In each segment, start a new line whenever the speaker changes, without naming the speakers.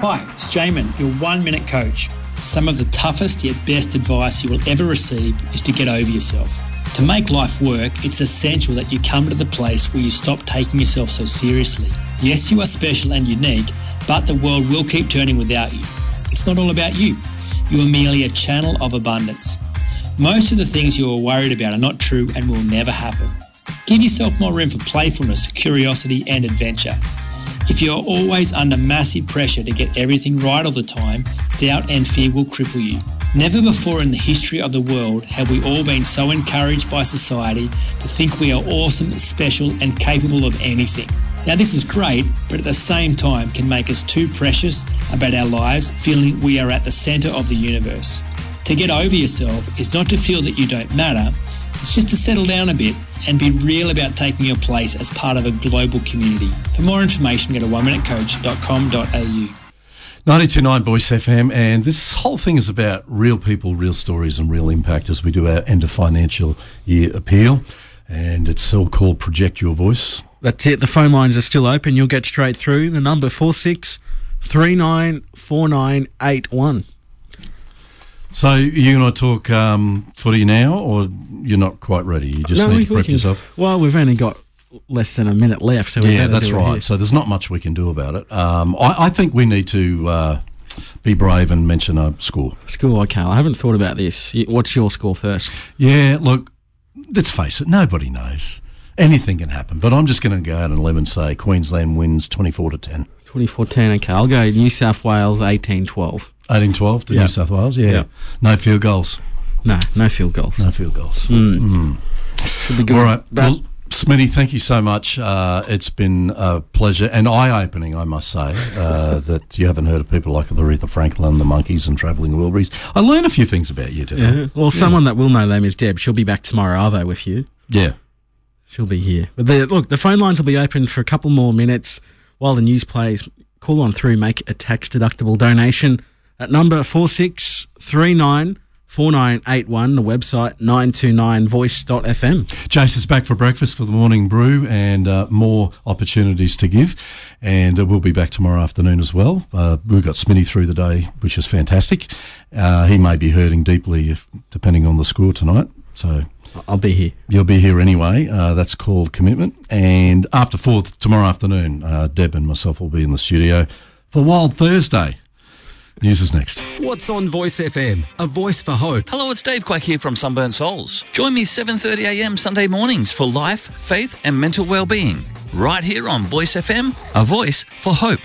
Hi, it's Jamin, your 1-minute coach. Some of the toughest yet best advice you will ever receive is to get over yourself. To make life work, it's essential that you come to the place where you stop taking yourself so seriously. Yes, you are special and unique, but the world will keep turning without you. It's not all about you. You are merely a channel of abundance. Most of the things you are worried about are not true and will never happen. Give yourself more room for playfulness, curiosity and adventure. If you are always under massive pressure to get everything right all the time, doubt and fear will cripple you. Never before in the history of the world have we all been so encouraged by society to think we are awesome, special and capable of anything. Now this is great, but at the same time can make us too precious about our lives, feeling we are at the centre of the universe. To get over yourself is not to feel that you don't matter, it's just to settle down a bit and be real about taking your place as part of a global community. For more information, go to 1minutecoach.com.au.
92.9 Voice FM, and this whole thing is about real people, real stories and real impact as we do our end of financial year appeal, and it's all called Project Your Voice.
That's it. The phone lines are still open. You'll get straight through. The number 46394981.
So you're going to talk footy now, or you're not quite ready? You just need to prep yourself?
Well, we've only got less than a minute left. So
yeah, that's right. So there's not much we can do about it. I think we need to be brave and mention a score.
Score, okay. I haven't thought about this. What's your score first?
Yeah, look, let's face it, nobody knows. Anything can happen. But I'm just going to go out on a limb and say Queensland wins 24-10.
24-10, okay. I'll go New South Wales 18-12.
18-12 to New South Wales, yeah.
Yep.
No field goals.
No field goals.
No field goals.
Should be good.
All right. Well, Smitty, thank you so much. It's been a pleasure and eye-opening, I must say, that you haven't heard of people like Aretha Franklin, the Monkees and Travelling Wilburys. I learned a few things about you today.
Yeah. Well, someone that will know them is Deb. She'll be back tomorrow, Arvo, with you.
Yeah.
She'll be here. But the phone lines will be open for a couple more minutes while the news plays. Call on through, make a tax-deductible donation at number 46394981, the website 929voice.fm.
Jace is back for breakfast for the morning brew and more opportunities to give. And we'll be back tomorrow afternoon as well. We've got Smitty through the day, which is fantastic. He may be hurting deeply depending on the score tonight. So
I'll be here.
You'll be here anyway. That's called commitment. And after 4 tomorrow afternoon, Deb and myself will be in the studio for Wild Thursday. News is next.
What's on Voice FM? A voice for hope.
Hello, it's Dave Quack here from Sunburnt Souls. Join me 7:30am Sunday mornings for life, faith and mental well-being. Right here on Voice FM, a voice for hope.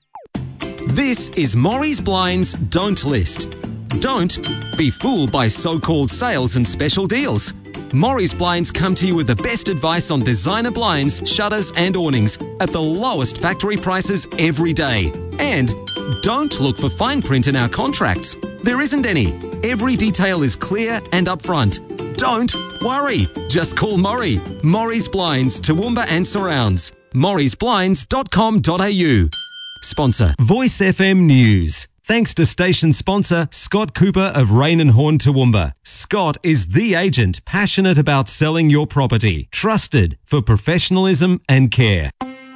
This is Maurice Blind's Don't List. Don't be fooled by so-called sales and special deals. Maurice Blinds come to you with the best advice on designer blinds, shutters and awnings at the lowest factory prices every day. And don't look for fine print in our contracts. There isn't any. Every detail is clear and upfront. Don't worry. Just call Maury. Maurice Blinds, Toowoomba and surrounds. mauriceblinds.com.au. Sponsor Voice FM News. Thanks to station sponsor Scott Cooper of Rain and Horn Toowoomba. Scott is the agent passionate about selling your property. Trusted for professionalism and care.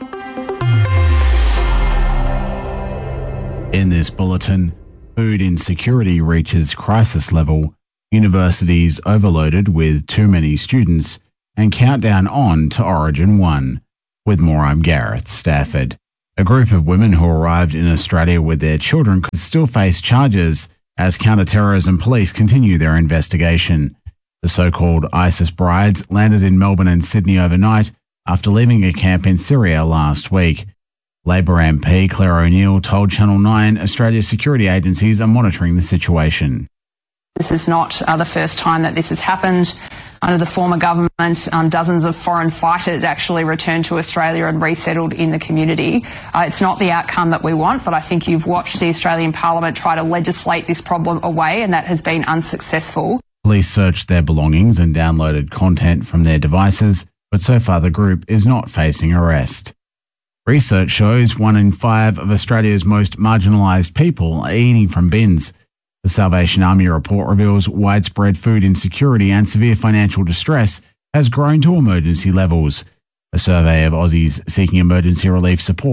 In this bulletin, food insecurity reaches crisis level, universities overloaded with too many students, and countdown on to Origin 1. With more, I'm Gareth Stafford. A group of women who arrived in Australia with their children could still face charges as counter-terrorism police continue their investigation. The so-called ISIS brides landed in Melbourne and Sydney overnight after leaving a camp in Syria last week. Labor MP Claire O'Neill told Channel 9 Australia's security agencies are monitoring the situation.
This is not the first time that this has happened. Under the former government, dozens of foreign fighters actually returned to Australia and resettled in the community. It's not the outcome that we want, but I think you've watched the Australian Parliament try to legislate this problem away, and that has been unsuccessful.
Police searched their belongings and downloaded content from their devices, but so far the group is not facing arrest. Research shows 1 in 5 of Australia's most marginalised people are eating from bins. The Salvation Army report reveals widespread food insecurity and severe financial distress has grown to emergency levels. A survey of Aussies seeking emergency relief support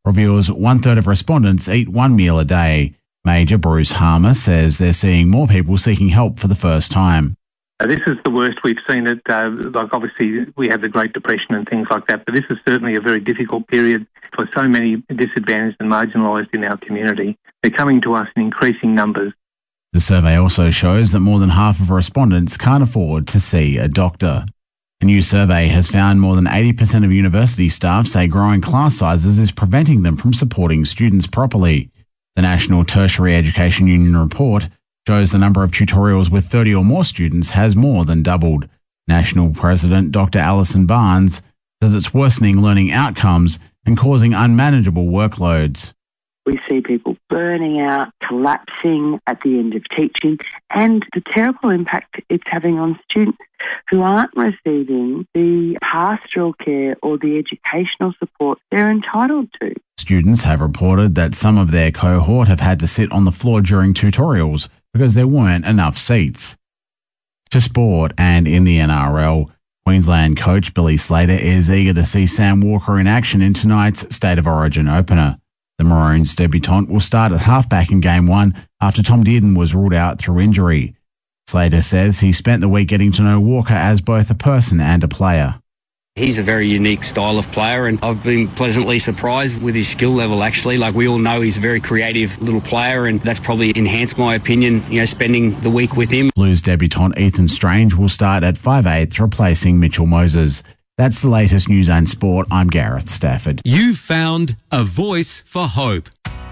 reveals 1/3 of respondents eat one meal a day. Major Bruce Harmer says they're seeing more people seeking help for the first time.
This is the worst we've seen it. Obviously, we had the Great Depression and things like that, but this is certainly a very difficult period for so many disadvantaged and marginalised in our community. They're coming to us in increasing numbers.
The survey also shows that more than half of respondents can't afford to see a doctor. A new survey has found more than 80% of university staff say growing class sizes is preventing them from supporting students properly. The National Tertiary Education Union report shows the number of tutorials with 30 or more students has more than doubled. National President Dr. Alison Barnes says it's worsening learning outcomes and causing unmanageable workloads.
We see people burning out, collapsing at the end of teaching, and the terrible impact it's having on students who aren't receiving the pastoral care or the educational support they're entitled to.
Students have reported that some of their cohort have had to sit on the floor during tutorials because there weren't enough seats. To sport, and in the NRL, Queensland coach Billy Slater is eager to see Sam Walker in action in tonight's State of Origin opener. The Maroons debutant will start at halfback in Game 1 after Tom Dearden was ruled out through injury. Slater says he spent the week getting to know Walker as both a person and a player.
He's a very unique style of player, and I've been pleasantly surprised with his skill level, actually. Like, we all know he's a very creative little player, and that's probably enhanced my opinion, spending the week with him.
Blues debutant Ethan Strange will start at 5'8", replacing Mitchell Moses. That's the latest news and sport. I'm Gareth Stafford.
You've found a voice for hope.